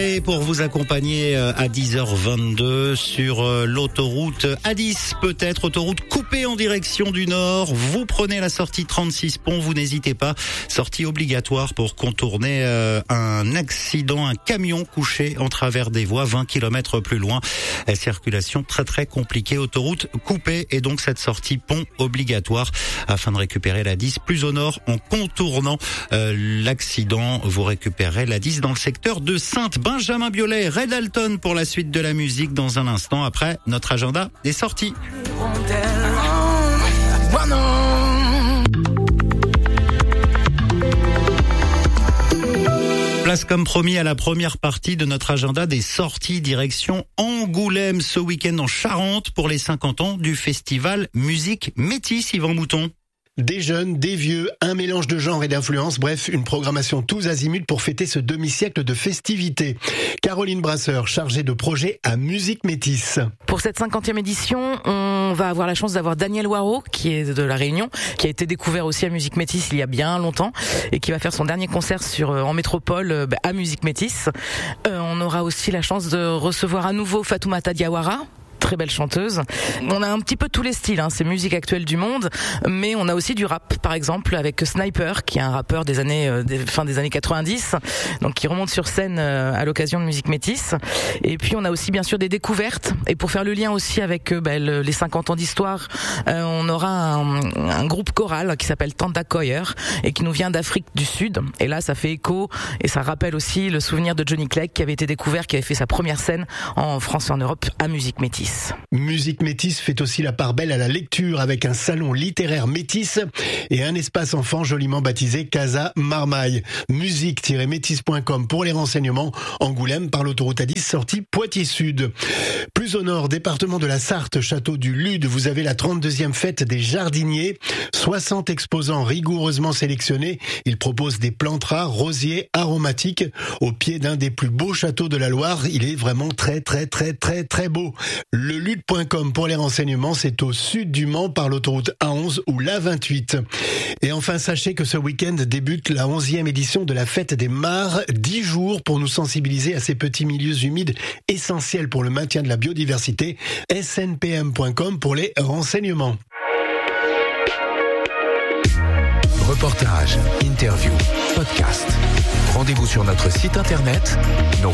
Et pour vous accompagner à 10h22 sur l'autoroute A10, peut-être autoroute coupée en direction du nord, vous prenez la sortie 36 pont, vous n'hésitez pas, sortie obligatoire pour contourner un accident, un camion couché en travers des voies 20 km plus loin. Circulation très compliquée, autoroute coupée et donc cette sortie pont obligatoire afin de récupérer la 10 plus au nord en contournant l'accident. Vous récupérez la 10 dans le secteur de Sainte. Benjamin Biolay, Red Alton pour la suite de la musique dans un instant après notre agenda des sorties. Place comme promis à la première partie de notre agenda des sorties direction Angoulême ce week-end en Charente pour les 50 ans du festival Musique Métis. Yvan Mouton. Des jeunes, des vieux, un mélange de genres et d'influences, bref, une programmation tous azimuts pour fêter ce demi-siècle de festivités. Caroline Brasseur, chargée de projet à Musique Métis. Pour cette 50e édition, on va avoir la chance d'avoir Daniel Waro, qui est de La Réunion, qui a été découvert aussi à Musique Métis il y a bien longtemps, et qui va faire son dernier concert en métropole à Musique Métis. On aura aussi la chance de recevoir à nouveau Fatoumata Diawara, très belle chanteuse. On a un petit peu tous les styles, c'est musique actuelle du monde, mais on a aussi du rap, par exemple, avec Sniper, qui est un rappeur des fin des années 90, donc qui remonte sur scène à l'occasion de Musique Métis. Et puis on a aussi bien sûr des découvertes, et pour faire le lien aussi avec les 50 ans d'histoire, on aura un groupe choral qui s'appelle Tanda Koyer, et qui nous vient d'Afrique du Sud. Et là, ça fait écho, et ça rappelle aussi le souvenir de Johnny Clegg, qui avait été découvert, qui avait fait sa première scène en France et en Europe à Musique Métis. Musique Métis fait aussi la part belle à la lecture avec un salon littéraire métis et un espace enfant joliment baptisé Casa Marmaille. Musique-métis.com pour les renseignements. Angoulême par l'autoroute A10 sortie Poitiers-Sud. Plus au nord, département de la Sarthe, château du Lude, vous avez la 32e fête des jardiniers. 60 exposants rigoureusement sélectionnés. Ils proposent des plantes rares, rosiers, aromatiques au pied d'un des plus beaux châteaux de la Loire. Il est vraiment très beau. Le lude.com pour les renseignements, c'est au sud du Mans par l'autoroute A11 ou l'A28. Et enfin, sachez que ce week-end débute la 11e édition de la fête des mares. 10 jours pour nous sensibiliser à ces petits milieux humides essentiels pour le maintien de la biodiversité. snpm.com pour les renseignements. Reportages, interviews, podcasts. Rendez-vous sur notre site internet.